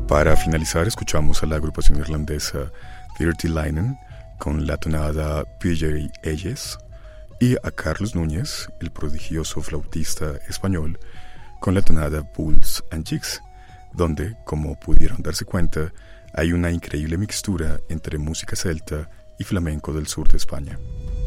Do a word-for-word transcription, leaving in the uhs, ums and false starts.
Para finalizar, escuchamos a la agrupación irlandesa Dirty Linen con la tonada P J Eyes y a Carlos Núñez, el prodigioso flautista español, con la tonada Bulls and Jigs, donde, como pudieron darse cuenta, hay una increíble mixtura entre música celta y flamenco del sur de España.